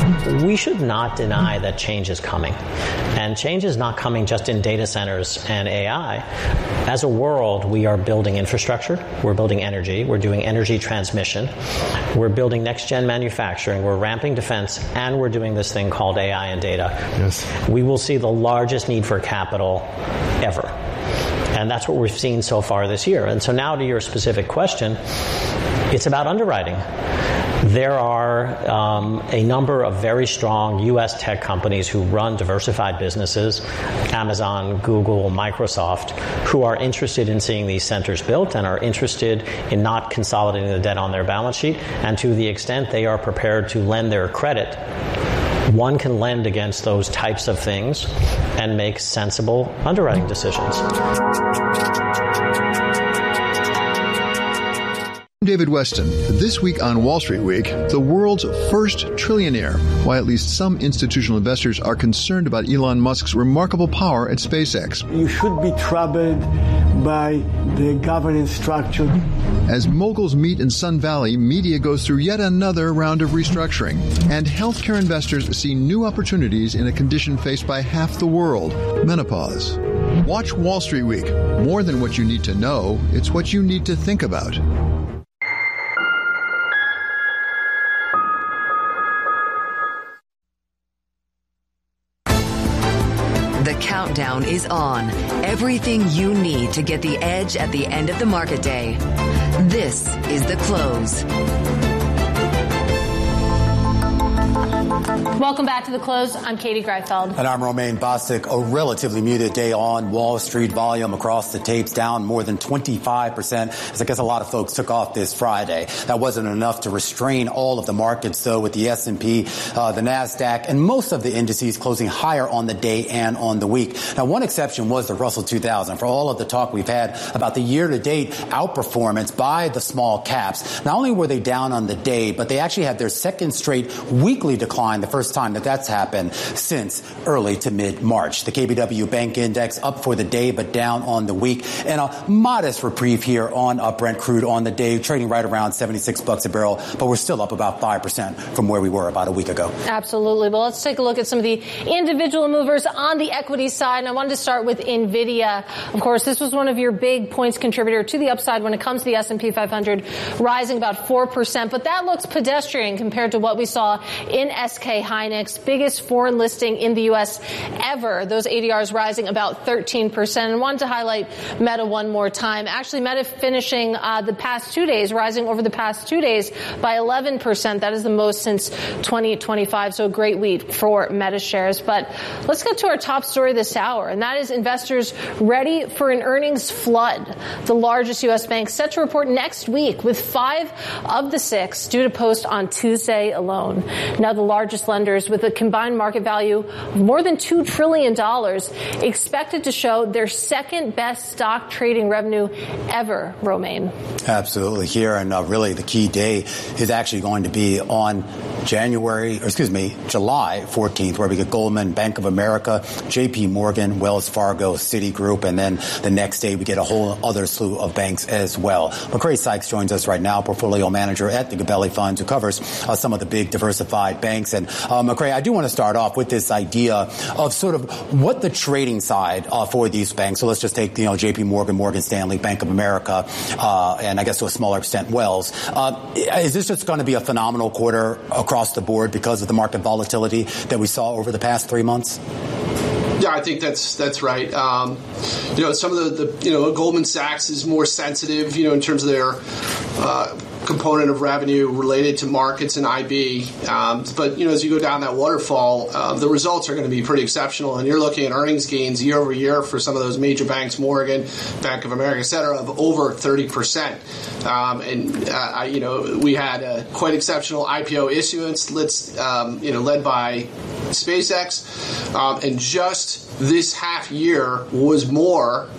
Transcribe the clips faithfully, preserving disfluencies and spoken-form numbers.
We should not deny that change is coming. And change is not coming just in data centers and A I. As a world, we are building infrastructure, we're building energy, we're doing energy transmission, we're building next-gen manufacturing, we're ramping defense, and we're doing this thing called A I and data. Yes. We will see the largest need for capital ever. And that's what we've seen so far this year. And so now to your specific question, it's about underwriting. There are um, a number of very strong U S tech companies who run diversified businesses, Amazon, Google, Microsoft, who are interested in seeing these centers built and are interested in not consolidating the debt on their balance sheet. And to the extent they are prepared to lend their credit, one can lend against those types of things and make sensible underwriting decisions. David Weston. This week on Wall Street Week, the world's first trillionaire. Why at least some institutional investors are concerned about Elon Musk's remarkable power at SpaceX. You should be troubled by the governance structure. As moguls meet in Sun Valley, media goes through yet another round of restructuring. And healthcare investors see new opportunities in a condition faced by half the world, menopause. Watch Wall Street Week. More than what you need to know, it's what you need to think about. The countdown is on. Everything you need to get the edge at the end of the market day. This is The Close. Welcome back to The Close. I'm Katie Greifeld. And I'm Romaine Bostic. A relatively muted day on Wall Street. Volume across the tapes down more than twenty-five percent, as I guess a lot of folks took off this Friday. That wasn't enough to restrain all of the markets, though, with the S and P, uh, the NASDAQ, and most of the indices closing higher on the day and on the week. Now, one exception was the Russell two thousand. For all of the talk we've had about the year-to-date outperformance by the small caps, not only were they down on the day, but they actually had their second straight weekly decline, the first time that that's happened since early to mid-March. The K B W Bank Index up for the day but down on the week, and a modest reprieve here on uh, Brent crude on the day, trading right around seventy-six bucks a barrel, but we're still up about five percent from where we were about a week ago. Absolutely. Well, let's take a look at some of the individual movers on the equity side, and I wanted to start with NVIDIA. Of course, this was one of your big points contributor to the upside when it comes to the S and P five hundred, rising about four percent, but that looks pedestrian compared to what we saw in S K Hynix, biggest foreign listing in the U S ever. Those A D Rs rising about thirteen percent. And wanted to highlight Meta one more time. Actually, Meta finishing uh, the past two days, rising over the past two days by eleven percent. That is the most since twenty twenty-five. So a great week for Meta shares. But let's get to our top story this hour, and that is investors ready for an earnings flood. The largest U S bank set to report next week, with five of the six due to post on Tuesday alone. Now, the largest lenders, with a combined market value of more than two trillion dollars, expected to show their second best stock trading revenue ever, Romaine. Absolutely here, and uh, really the key day is actually going to be on January, or excuse me, July fourteenth, where we get Goldman, Bank of America, J P Morgan, Wells Fargo, Citigroup, and then the next day we get a whole other slew of banks as well. McCrae Sykes joins us right now, portfolio manager at the Gabelli Funds, who covers uh, some of the big diversified banks. And uh, McCrae, I do want to start off with this idea of sort of what the trading side uh, for these banks. So let's just take, you know, J P Morgan, Morgan Stanley, Bank of America, uh, and I guess to a smaller extent, Wells. Uh, is this just going to be a phenomenal quarter across the board because of the market volatility that we saw over the past three months? Yeah, I think that's that's right. Um, you know, some of the, the, you know, Goldman Sachs is more sensitive, you know, in terms of their uh, component of revenue related to markets and I B. Um, but, you know, as you go down that waterfall, uh, the results are going to be pretty exceptional. And you're looking at earnings gains year over year for some of those major banks, Morgan, Bank of America, et cetera, of over thirty percent. Um, and, uh, I, you know, we had a quite exceptional I P O issuance, let's, um, you know, led by SpaceX. Um, and just this half year was more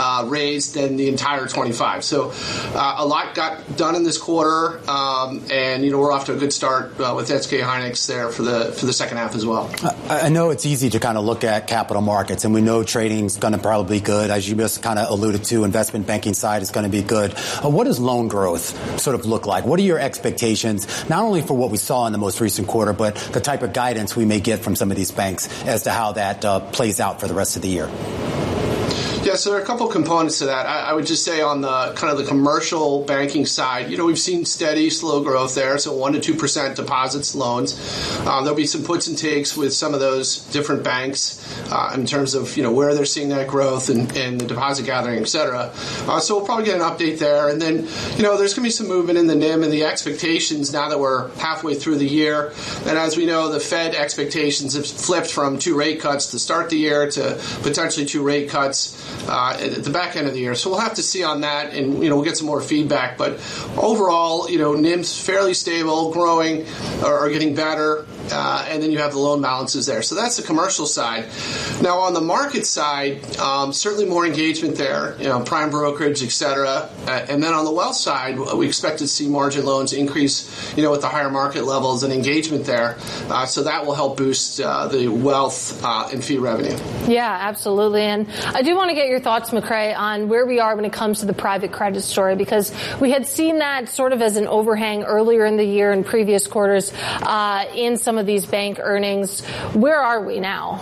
uh, raised than the entire twenty-five. So uh, a lot got done in this quarter, um, and you know we're off to a good start uh, with S K Hynix there for the for the second half as well. I know it's easy to kind of look at capital markets, and we know trading's going to probably be good, as you just kind of alluded to. Investment banking side is going to be good. Uh, what does loan growth sort of look like? What are your expectations, not only for what we saw in the most recent quarter, but the type of guidance we may get from some of these banks as to how that uh, plays out for the rest of the year? Yeah, so there are a couple components to that. I, I would just say on the kind of the commercial banking side, you know, we've seen steady, slow growth there, so one to two percent deposits, loans. Um, there'll be some puts and takes with some of those different banks uh, in terms of, you know, where they're seeing that growth and, and the deposit gathering, et cetera. Uh, so we'll probably get an update there. And then, you know, there's going to be some movement in the N I M and the expectations now that we're halfway through the year. And as we know, the Fed expectations have flipped from two rate cuts to start the year to potentially two rate cuts Uh, at the back end of the year. So we'll have to see on that, and you know we'll get some more feedback. But overall, you know, N I M's fairly stable, growing, or, or getting better, uh, and then you have the loan balances there. So that's the commercial side. Now on the market side, um, certainly more engagement there, you know, prime brokerage, et cetera. Uh, and then on the wealth side, we expect to see margin loans increase, you know, with the higher market levels and engagement there. Uh, so that will help boost uh, the wealth uh, and fee revenue. Yeah, absolutely. And I do want to get your thoughts, McCrae, on where we are when it comes to the private credit story, because we had seen that sort of as an overhang earlier in the year in previous quarters uh, in some of these bank earnings. Where are we now?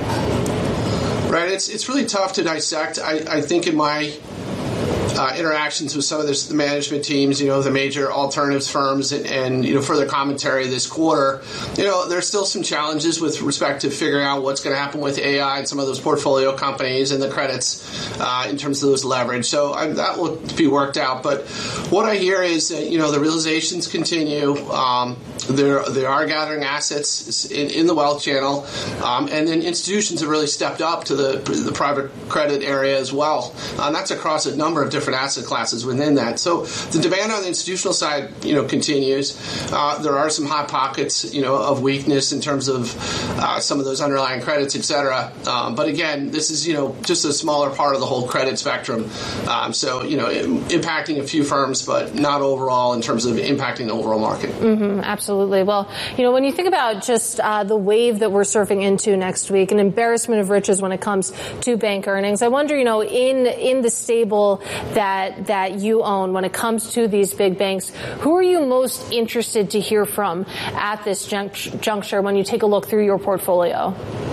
Right. It's it's really tough to dissect. I, I think in my Uh, interactions with some of the management teams, you know, the major alternatives firms, and, and you know, further commentary this quarter, you know, there's still some challenges with respect to figuring out what's going to happen with A I and some of those portfolio companies and the credits uh, in terms of those leverage. So um, that will be worked out. But what I hear is that, you know, the realizations continue. Um, there, they are gathering assets in, in the wealth channel, um, and then institutions have really stepped up to the, the private credit area as well. And that's across a number of different different asset classes within that. So the demand on the institutional side, you know, continues. Uh, there are some hot pockets, you know, of weakness in terms of uh, some of those underlying credits, et cetera. Um, but again, this is, you know, just a smaller part of the whole credit spectrum. Um, so, you know, impacting a few firms, but not overall in terms of impacting the overall market. Mm-hmm, absolutely. Well, you know, when you think about just uh, the wave that we're surfing into next week, an embarrassment of riches when it comes to bank earnings, I wonder, you know, in in the stable that that you own when it comes to these big banks, who are you most interested to hear from at this juncture when you take a look through your portfolio?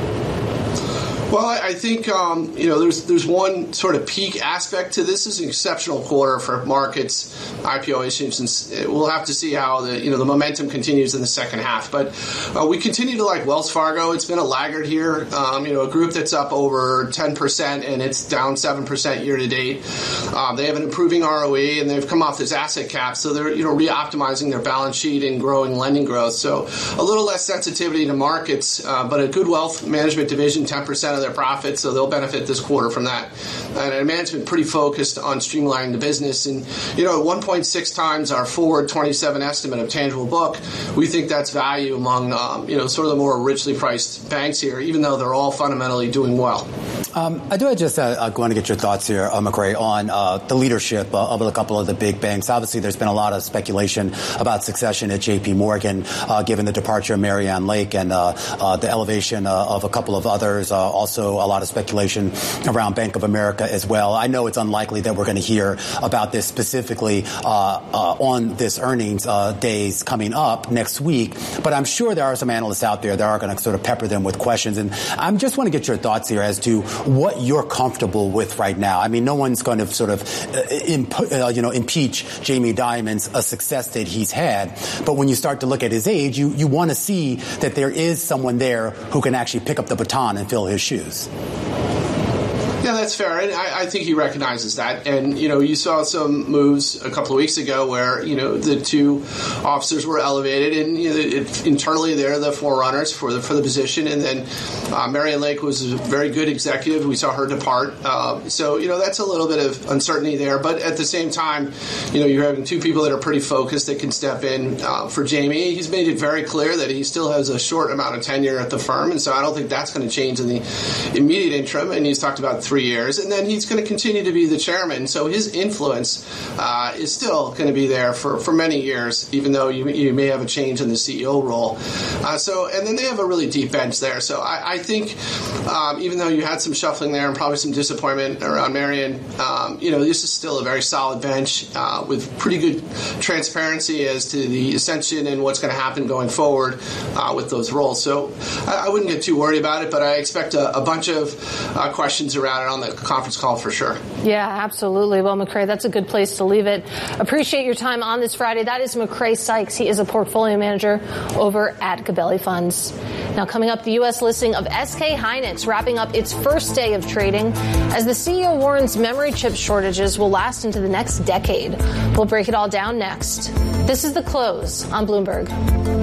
Well, I think um, you know there's there's one sort of peak aspect to this. This is an exceptional quarter for markets, I P O issues, and we'll have to see how the you know the momentum continues in the second half. But uh, we continue to like Wells Fargo. It's been a laggard here. Um, you know, a group that's up over ten percent and it's down seven percent year to date. Um, they have an improving R O E and they've come off this asset cap, so they're you know re-optimizing their balance sheet and growing lending growth. So a little less sensitivity to markets, uh, but a good wealth management division, ten percent of their profits, so they'll benefit this quarter from that. And management pretty focused on streamlining the business. And, you know, one point six times our forward twenty-seven estimate of tangible book, we think that's value among, um, you know, sort of the more richly priced banks here, even though they're all fundamentally doing well. Um, I do just uh, want to get your thoughts here, uh, McCrae, on uh, the leadership uh, of a couple of the big banks. Obviously, there's been a lot of speculation about succession at J P Morgan, uh, given the departure of Marianne Lake and uh, uh, the elevation uh, of a couple of others. Uh, also, a lot of speculation around Bank of America as well. I know it's unlikely that we're going to hear about this specifically uh, uh, on this earnings uh, days coming up next week, but I'm sure there are some analysts out there that are going to sort of pepper them with questions. And I just want to get your thoughts here as to what you're comfortable with right now. I mean, no one's going to sort of, uh, imp- uh, you know, impeach Jamie Dimon's a success that he's had. But when you start to look at his age, you, you want to see that there is someone there who can actually pick up the baton and fill his shoes. Yeah, that's fair. And I, I think he recognizes that. And, you know, you saw some moves a couple of weeks ago where, you know, the two officers were elevated and, you know, it, internally they're the forerunners for the, for the position. And then uh, Marianne Lake was a very good executive. We saw her depart. Uh, so, you know, that's a little bit of uncertainty there. But at the same time, you know, you're having two people that are pretty focused that can step in uh, for Jamie. He's made it very clear that he still has a short amount of tenure at the firm. And so I don't think that's going to change in the immediate interim. And he's talked about three years. years, and then he's going to continue to be the chairman. So his influence uh, is still going to be there for, for many years, even though you, you may have a change in the C E O role. Uh, so, and then they have a really deep bench there. So I, I think um, even though you had some shuffling there and probably some disappointment around Marion, um, you know, this is still a very solid bench uh, with pretty good transparency as to the ascension and what's going to happen going forward uh, with those roles. So I, I wouldn't get too worried about it, but I expect a, a bunch of uh, questions around it on the conference call for sure. Yeah, absolutely. Well, McCrae, that's a good place to leave it. Appreciate your time on this Friday. That is McCrae Sykes. He is a portfolio manager over at Gabelli Funds. Now, coming up, the U S listing of S K Hynix wrapping up its first day of trading as the C E O warns memory chip shortages will last into the next decade. We'll break it all down next. This is The Close on Bloomberg.